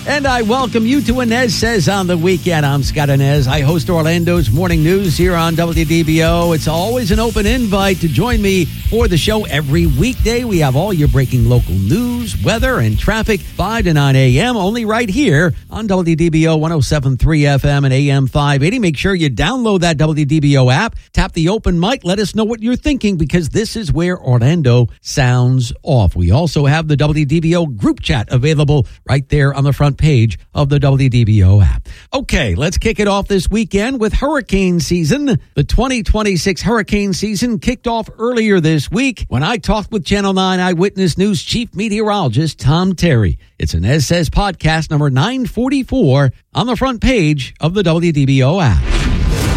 And I welcome you to Inez Says on the Weekend. I'm Scott Inez. I host Orlando's Morning News here on WDBO. It's always an open invite to join me for the show every weekday. We have all your breaking local news, weather, and traffic 5 to 9 a.m. only right here on WDBO 107.3 FM and AM 580. Make sure you download that WDBO app. Tap the open mic. Let us know what you're thinking because this is where Orlando sounds off. We also have the WDBO group chat available right there on the front page of the WDBO app. Okay, let's kick it off this weekend with hurricane season. The 2026 hurricane season kicked off earlier this week when I talked with Channel 9 Eyewitness News Chief Meteorologist Tom Terry. It's an Inez Says podcast number 944 on the front page of the WDBO app.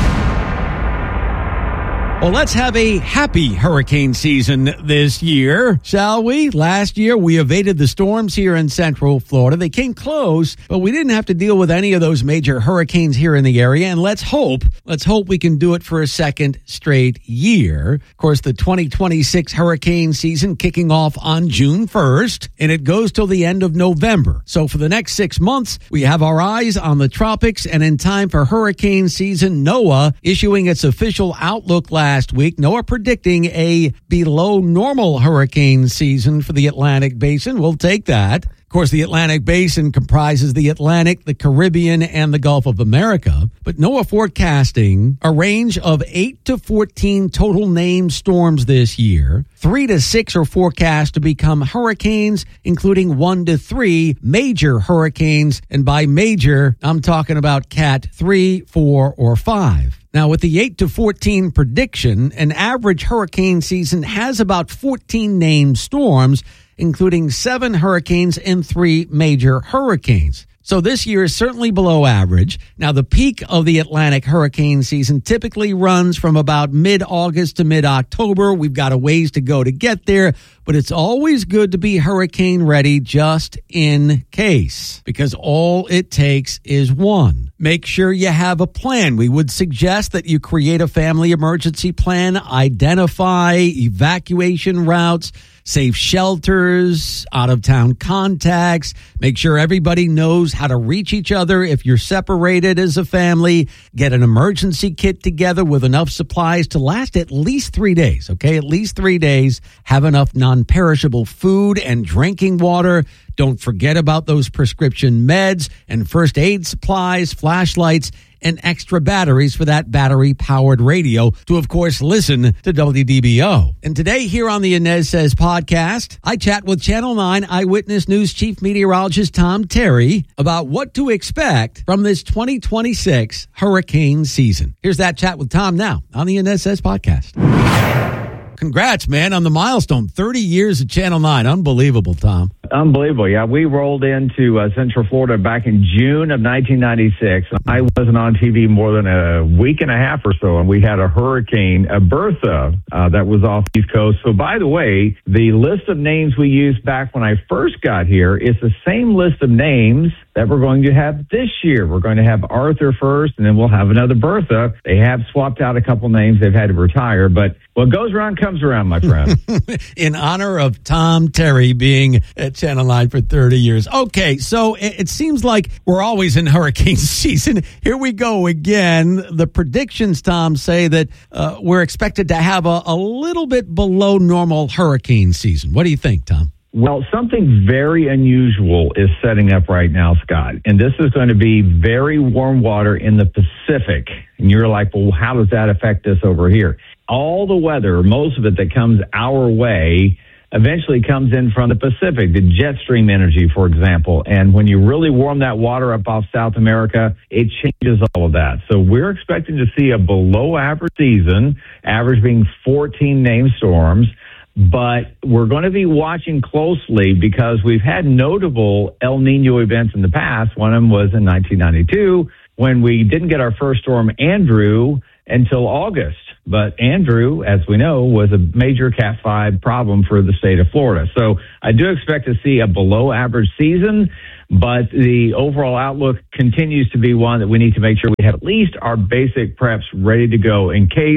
Well, let's have a happy hurricane season this year, shall we? Last year, we evaded the storms here in Central Florida. They came close, but we didn't have to deal with any of those major hurricanes here in the area. And let's hope we can do it for a second straight year. Of course, the 2026 hurricane season kicking off on June 1st, and it goes till the end of November. So for the next 6 months, we have our eyes on the tropics, and in time for hurricane season, NOAA issuing its official outlook last week, NOAA predicting a below normal hurricane season for the Atlantic Basin. We'll take that. Of course, the Atlantic Basin comprises the Atlantic, the Caribbean, and the Gulf of America. But NOAA forecasting a range of 8 to 14 total named storms this year. 3 to 6 are forecast to become hurricanes, including 1 to 3 major hurricanes. And by major, I'm talking about Cat 3, 4, or 5. Now, with the 8 to 14 prediction, an average hurricane season has about 14 named storms, including 7 hurricanes and 3 major hurricanes. So this year is certainly below average. Now, the peak of the Atlantic hurricane season typically runs from about mid-August to mid-October. We've got a ways to go to get there, but it's always good to be hurricane ready just in case, because all it takes is one. Make sure you have a plan. We would suggest that you create a family emergency plan, identify evacuation routes, safe shelters, out-of-town contacts. Make sure everybody knows how to reach each other if you're separated as a family. Get an emergency kit together with enough supplies to last at least 3 days, okay? At least 3 days. Have enough non-perishable food and drinking water. Don't forget about those prescription meds and first aid supplies, flashlights, and extra batteries for that battery-powered radio to, of course, listen to WDBO. And today here on the Inez Says podcast, I chat with Channel 9 Eyewitness News Chief Meteorologist Tom Terry about what to expect from this 2026 hurricane season. Here's that chat with Tom now on the Inez Says podcast. Congrats, man, on the milestone. 30 years at Channel 9. Unbelievable, Tom. Unbelievable. Yeah, we rolled into Central Florida back in June of 1996. I wasn't on TV more than a week and a half or so, and we had a hurricane, Bertha, that was off the East Coast. So, by the way, the list of names we used back when I first got here is the same list of names that we're going to have this year. We're going to have Arthur first, and then we'll have another Bertha. They have swapped out a couple names. They've had to retire, but what goes around comes around, my friend. In honor of Tom Terry being at Channel 9 for 30 years. Okay, so it seems like we're always in hurricane season. Here we go again. The predictions, Tom, say that we're expected to have a little bit below normal hurricane season. What do you think, Tom? Well, something very unusual is setting up right now, Scott. And this is going to be very warm water in the Pacific. And you're like, well, how does that affect us over here? All the weather, most of it that comes our way, eventually comes in from the Pacific, the jet stream energy, for example. And when you really warm that water up off South America, it changes all of that. So we're expecting to see a below average season, average being 14 named storms. But we're going to be watching closely because we've had notable El Nino events in the past. One of them was in 1992 when we didn't get our first storm, Andrew, until August. But Andrew, as we know, was a major Cat 5 problem for the state of Florida. So I do expect to see a below average season, but the overall outlook continues to be one that we need to make sure we have at least our basic preps ready to go in case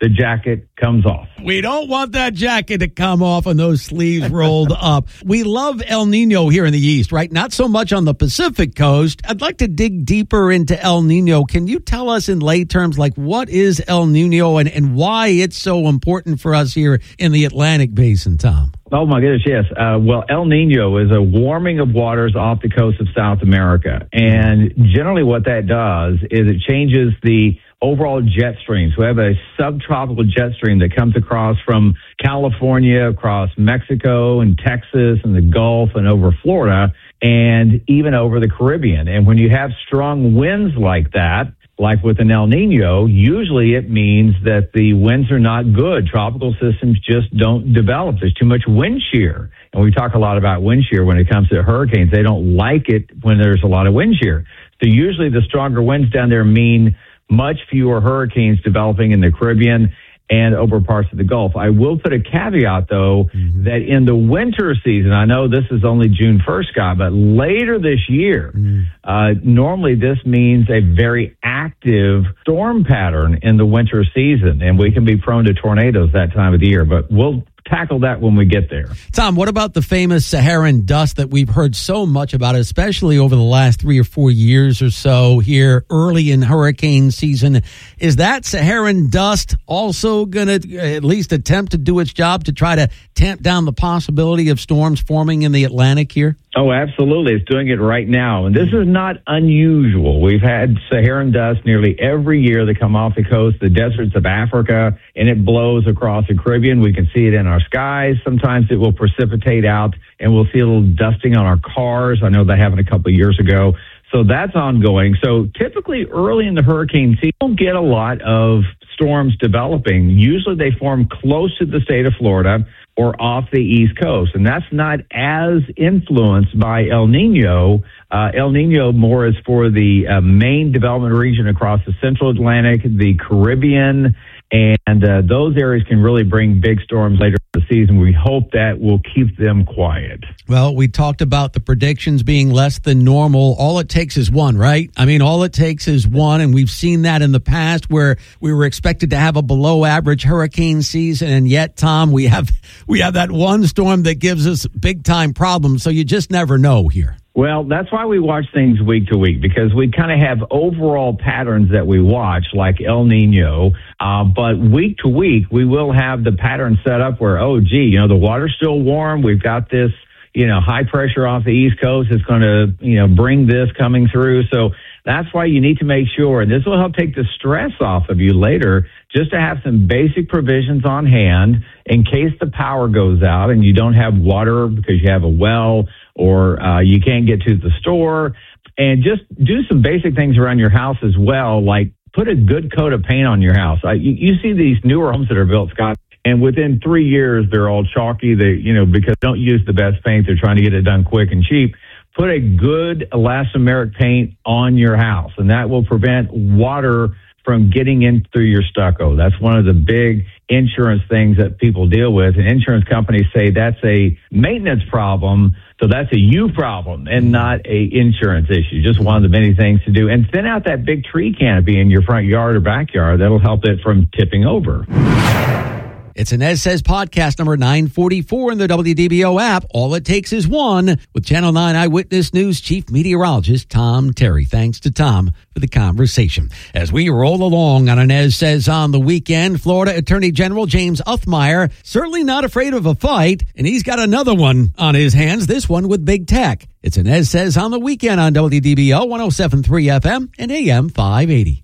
the jacket comes off. We don't want that jacket to come off and those sleeves rolled up. We love El Nino here in the East, right? Not so much on the Pacific coast. I'd like to dig deeper into El Nino. Can you tell us in lay terms, like, what is El Nino and why it's so important for us here in the Atlantic Basin, Tom? Oh, my goodness, yes. Well, El Nino is a warming of waters off the coast of South America. And generally what that does is it changes the overall jet stream. So we have a subtropical jet stream that comes across from California, across Mexico and Texas and the Gulf and over Florida and even over the Caribbean. And when you have strong winds like that, like with an El Nino, usually it means that the winds are not good. Tropical systems just don't develop. There's too much wind shear. And we talk a lot about wind shear when it comes to hurricanes. They don't like it when there's a lot of wind shear. So usually the stronger winds down there mean much fewer hurricanes developing in the Caribbean and over parts of the Gulf. I will put a caveat, though, that in the winter season, I know this is only June 1st, Scott, but later this year, normally this means a very active storm pattern in the winter season, and we can be prone to tornadoes that time of the year, but we'll tackle that when we get there. Tom, what about the famous Saharan dust that we've heard so much about, especially over the last 3 or 4 years or so here early in hurricane season? Is that Saharan dust also going to at least attempt to do its job to try to tamp down the possibility of storms forming in the Atlantic here? Oh, absolutely. It's doing it right now. And this is not unusual. We've had Saharan dust nearly every year that come off the coast, the deserts of Africa, and it blows across the Caribbean. We can see it in our skies. Sometimes it will precipitate out, and we'll see a little dusting on our cars. I know that happened a couple of years ago. So that's ongoing. So typically early in the hurricane season, you don't get a lot of storms developing. Usually they form close to the state of Florida or off the East Coast. And that's not as influenced by El Nino. El Nino more is for the main development region across the Central Atlantic, the Caribbean, and those areas can really bring big storms later in the season. We hope that will keep them quiet. Well, we talked about the predictions being less than normal. All it takes is one, right? I mean, all it takes is one, and we've seen that in the past where we were expected to have a below-average hurricane season, and yet, Tom, we have that one storm that gives us big-time problems, so you just never know here. Well, that's why we watch things week to week, because we kind of have overall patterns that we watch, like El Nino. But week to week, we will have the pattern set up where, the water's still warm. We've got this, high pressure off the East Coast. It's going to, bring this coming through. So that's why you need to make sure, and this will help take the stress off of you later, just to have some basic provisions on hand in case the power goes out and you don't have water because you have a well or you can't get to the store. And just do some basic things around your house as well, like put a good coat of paint on your house. You see these newer homes that are built, Scott, and within 3 years, they're all chalky. Because they don't use the best paint. They're trying to get it done quick and cheap. Put a good elastomeric paint on your house, and that will prevent water from getting in through your stucco. That's one of the big insurance things that people deal with. And insurance companies say that's a maintenance problem, so that's a you problem and not a insurance issue. Just one of the many things to do. And thin out that big tree canopy in your front yard or backyard. That'll help it from tipping over. It's an Ed Says podcast number 944 in the WDBO app. All it takes is one with Channel 9 Eyewitness News Chief Meteorologist Tom Terry. Thanks to Tom for the conversation. As we roll along on an Ed Says on the weekend, Florida Attorney General James Uthmeier certainly not afraid of a fight, and he's got another one on his hands, this one with Big Tech. It's an Ed Says on the weekend on WDBO 107.3 FM and AM 580.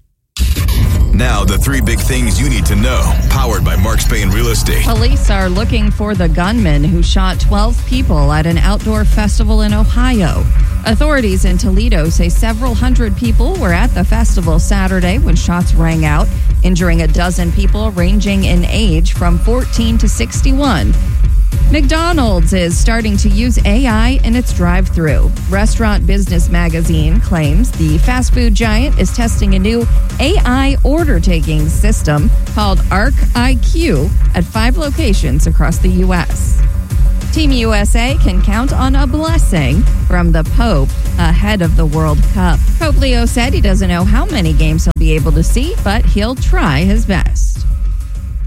Now, the three big things you need to know, powered by Mark Spain Real Estate. Police are looking for the gunman who shot 12 people at an outdoor festival in Ohio. Authorities in Toledo say several hundred people were at the festival Saturday when shots rang out, injuring a dozen people ranging in age from 14 to 61. McDonald's is starting to use AI in its drive-thru. Restaurant Business Magazine claims the fast food giant is testing a new AI order-taking system called Arc IQ at 5 locations across the U.S. Team USA can count on a blessing from the Pope ahead of the World Cup. Pope Leo said he doesn't know how many games he'll be able to see, but he'll try his best.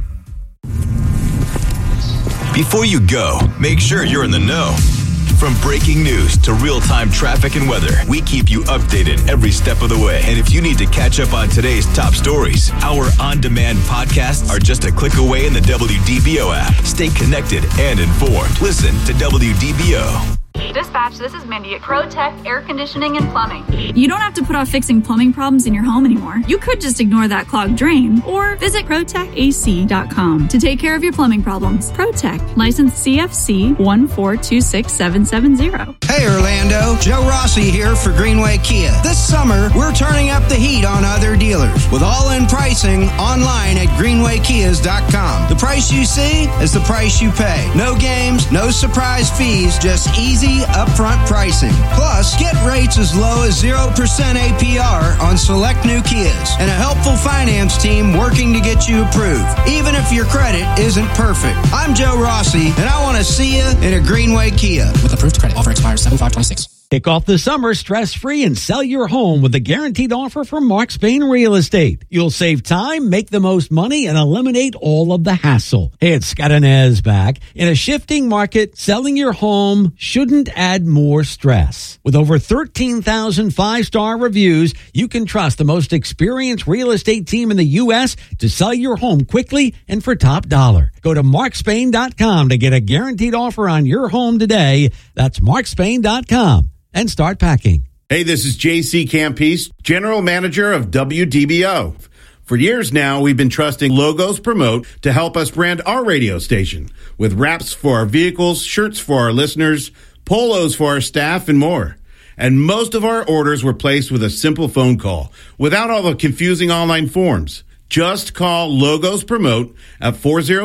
Before you go, make sure you're in the know. From breaking news to real-time traffic and weather, we keep you updated every step of the way. And if you need to catch up on today's top stories, our on-demand podcasts are just a click away in the WDBO app. Stay connected and informed. Listen to WDBO. Dispatch, this is Mindy at ProTech Air Conditioning and Plumbing. You don't have to put off fixing plumbing problems in your home anymore. You could just ignore that clogged drain or visit ProTechAC.com to take care of your plumbing problems. ProTech, license CFC 1426770. Hey Orlando, Joe Rossi here for Greenway Kia. This summer, we're turning up the heat on other dealers with all-in pricing online at greenwaykias.com. The price you see is the price you pay. No games, no surprise fees, just easy upfront pricing. Plus, get rates as low as 0% APR on select new Kias and a helpful finance team working to get you approved, even if your credit isn't perfect. I'm Joe Rossi, and I want to see you in a Greenway Kia. With approved credit, offer expires 7/5/26. Kick off the summer stress-free and sell your home with a guaranteed offer from Mark Spain Real Estate. You'll save time, make the most money, and eliminate all of the hassle. Hey, it's Scott Inez back. In a shifting market, selling your home shouldn't add more stress. With over 13,000 five-star reviews, you can trust the most experienced real estate team in the U.S. to sell your home quickly and for top dollar. Go to markspain.com to get a guaranteed offer on your home today. That's markspain.com. And start packing. Hey, this is JC Campese, General Manager of WDBO. For years now, we've been trusting Logos Promote to help us brand our radio station with wraps for our vehicles, shirts for our listeners, polos for our staff, and more. And most of our orders were placed with a simple phone call without all the confusing online forms. Just call Logos Promote at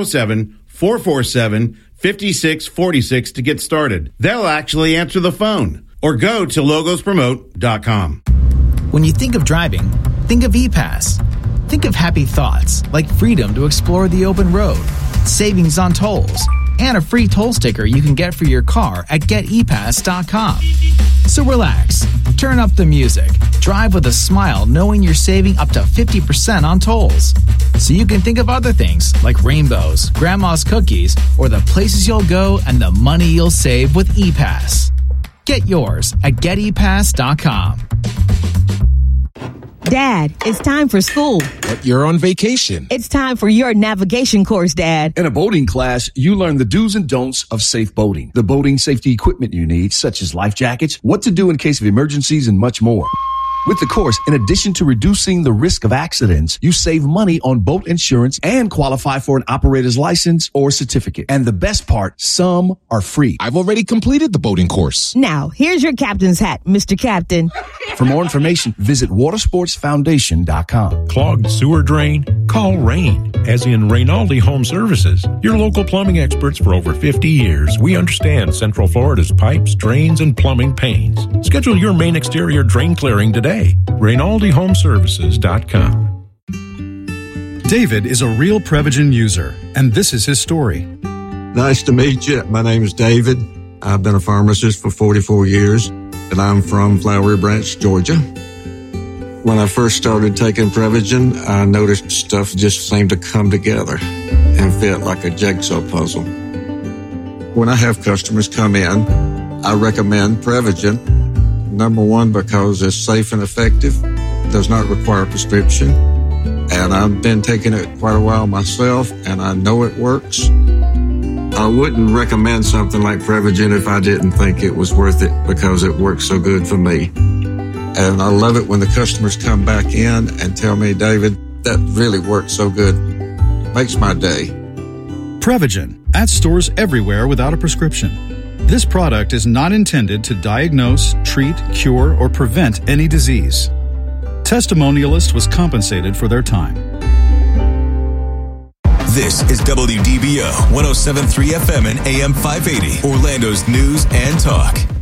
407-447-5646 to get started. They'll actually answer the phone. Or go to logospromote.com. When you think of driving, think of ePass. Think of happy thoughts like freedom to explore the open road, savings on tolls, and a free toll sticker you can get for your car at getepass.com. So relax, turn up the music, drive with a smile knowing you're saving up to 50% on tolls. So you can think of other things like rainbows, grandma's cookies, or the places you'll go and the money you'll save with ePass. Get yours at getepass.com. Dad, it's time for school. But you're on vacation. It's time for your navigation course, Dad. In a boating class, you learn the do's and don'ts of safe boating, the boating safety equipment you need, such as life jackets, what to do in case of emergencies, and much more. With the course, in addition to reducing the risk of accidents, you save money on boat insurance and qualify for an operator's license or certificate. And the best part, some are free. I've already completed the boating course. Now, here's your captain's hat, Mr. Captain. For more information, visit watersportsfoundation.com. Clogged sewer drain? Call Rain, as in Rainaldi Home Services. Your local plumbing experts for over 50 years. We understand Central Florida's pipes, drains, and plumbing pains. Schedule your main exterior drain clearing today. RainaldiHomeservices.com. David is a real Prevagen user, and this is his story. Nice to meet you. My name is David. I've been a pharmacist for 44 years, and I'm from Flowery Branch, Georgia. When I first started taking Prevagen, I noticed stuff just seemed to come together and fit like a jigsaw puzzle. When I have customers come in, I recommend Prevagen. Number one, because it's safe and effective, does not require a prescription, and I've been taking it quite a while myself, and I know it works. I wouldn't recommend something like Prevagen if I didn't think it was worth it, because it works so good for me. And I love it when the customers come back in and tell me, David, that really worked so good. Makes my day. Prevagen, at stores everywhere without a prescription. This product is not intended to diagnose, treat, cure, or prevent any disease. Testimonialist was compensated for their time. This is WDBO 107.3 FM and AM 580, Orlando's news and talk.